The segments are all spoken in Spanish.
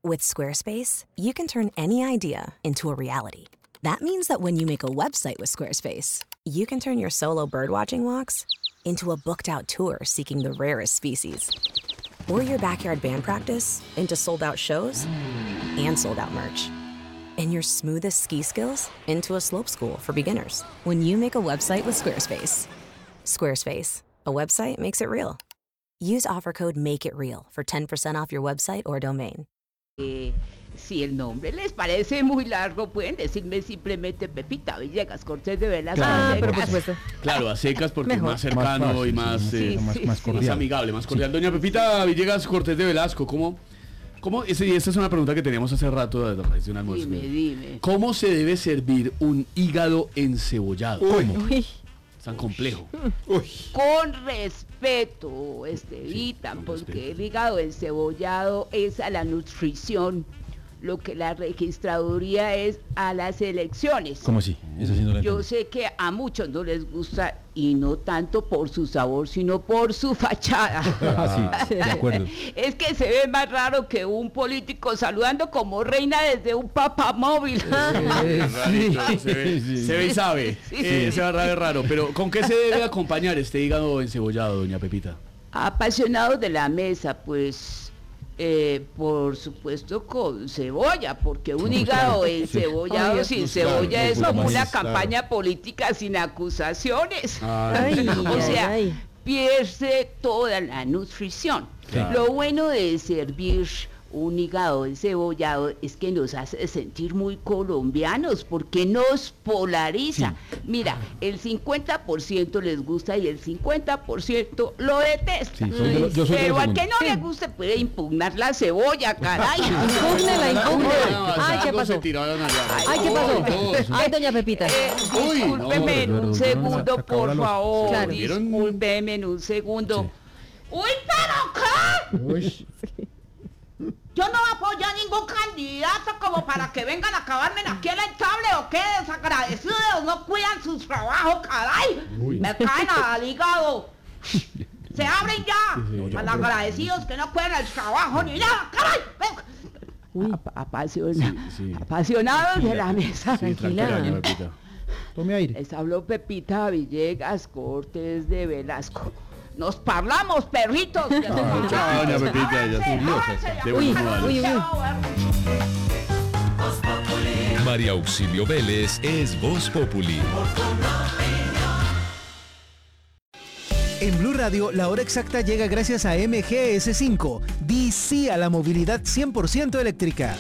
With Squarespace, you can turn any idea into a reality. That means that when you make a website with Squarespace, you can turn your solo birdwatching walks into a booked-out tour seeking the rarest species. Or your backyard band practice into sold-out shows and sold-out merch. And your smoothest ski skills into a slope school for beginners. When you make a website with Squarespace. Squarespace, a website makes it real. Use offer code MAKEITREAL for 10% off your website or domain. Si el nombre les parece muy largo, pueden decirme simplemente Pepita Villegas Cortés de Velasco. Claro, pero por supuesto. Claro, a secas porque es Mejor. más cercano Más fácil, y más, más cordial. más amigable, más cordial. Doña Pepita Villegas Cortés de Velasco, ¿cómo? Esta es una pregunta que teníamos hace rato desde un almuerzo. Dime. ¿Cómo se debe servir un hígado encebollado? Uy. Tan complejo. Con respeto, Estevita, Con porque respeto. el hígado encebollado es a la nutrición lo que la registraduría es a las elecciones. ¿Cómo así? Eso sí no lo Yo entendí. sé que a muchos no les gusta, y no tanto por su sabor, sino por su fachada. Ah, sí, de acuerdo. Es que se ve más raro que un político saludando como reina desde un papamóvil. Rarito, se ve y sabe. Sí. Se ve raro. Pero ¿con qué se debe acompañar este hígado encebollado, doña Pepita? Apasionados de la mesa, pues por supuesto con cebolla, porque un hígado encebollado Obvio. sin Pues cebolla claro, es como pues, una claro. campaña política sin acusaciones. Ay, O sea, ay. pierde toda la nutrición. Claro. Lo bueno de servir un hígado encebollado es que nos hace sentir muy colombianos, porque nos polariza. Mira, el 50% les gusta y el 50% lo detesta. Sí, soy de lo- yo soy de Pero los al que segundos. no le guste puede impugnar la cebolla, caray. Impúgnela. Ay, ¿qué pasó? Ay, ¿qué pasó? Ay, doña Pepita. Uy, no, Discúlpeme en pero un se segundo, acabó por la luz. favor. Claro. Discúlpeme en un segundo. ¡Uy, pero qué! Uy, Yo no apoyo a ningún candidato como para que vengan a acabarme aquí el estable o qué desagradecidos, no cuidan su trabajo, caray. Me caen al hígado. Se abren ya. Malagradecidos que no cuidan el trabajo ni nada, caray. Apasionados de la mesa. Tranquila. doña Pepita. tome aire. Les habló Pepita Villegas Cortés de Velasco. Nos parlamos, perritos. chao, doña Pepita, ya estoy Ábranse, de Uy, buenos modales. uy, uy. chao, María Auxilio Vélez es Voz Populi. En Blue Radio, la hora exacta llega gracias a MGS5. Di sí a la movilidad 100% eléctrica.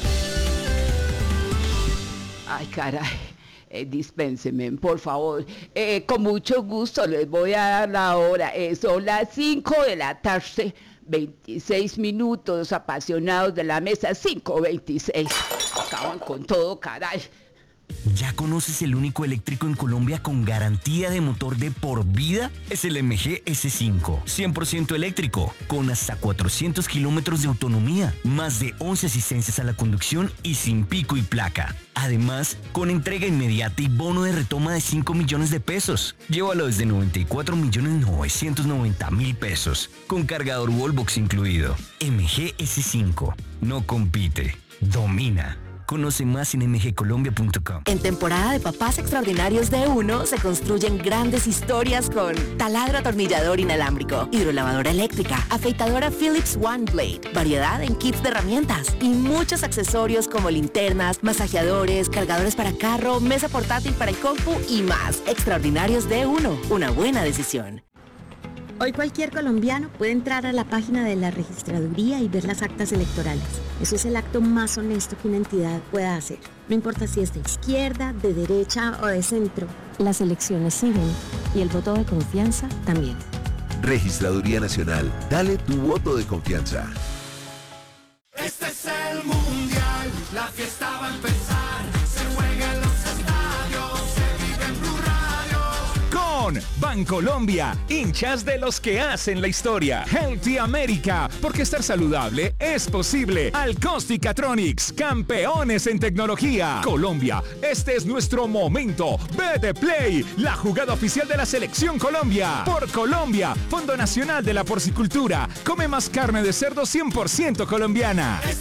Ay, caray. Dispénseme, por favor. Con mucho gusto les voy a dar la hora. Son las 5 de la tarde, 26 minutos, apasionados de la mesa, 5:26. Acaban con todo, caray. ¿Ya conoces el único eléctrico en Colombia con garantía de motor de por vida? Es el MG S5, 100% eléctrico, con hasta 400 kilómetros de autonomía, más de 11 asistencias a la conducción y sin pico y placa. Además, con entrega inmediata y bono de retoma de 5 millones de pesos. Llévalo desde 94.990.000 pesos, con cargador Wallbox incluido. MG S5, no compite, domina. Conoce más en mgcolombia.com. En temporada de papás extraordinarios de Uno se construyen grandes historias con taladro atornillador inalámbrico, hidrolavadora eléctrica, afeitadora Philips One Blade, variedad en kits de herramientas y muchos accesorios como linternas, masajeadores, cargadores para carro, mesa portátil para el compu y más. Extraordinarios de Uno, una buena decisión. Hoy cualquier colombiano puede entrar a la página de la registraduría y ver las actas electorales. Eso es el acto más honesto que una entidad pueda hacer. No importa si es de izquierda, de derecha o de centro. Las elecciones siguen y el voto de confianza también. Registraduría Nacional. Dale tu voto de confianza. Este es el mundial, la fiesta va a empezar. Se juega en los estadios, se vive en Blue Radio. Con Bancolombia, hinchas de los que hacen la historia. Healthy America, porque estar saludable es posible. Alcostica-Tronics, campeones en tecnología. Colombia, este es nuestro momento. Vete Play, la jugada oficial de la Selección Colombia. Por Colombia, Fondo Nacional de la Porcicultura. Come más carne de cerdo 100% colombiana.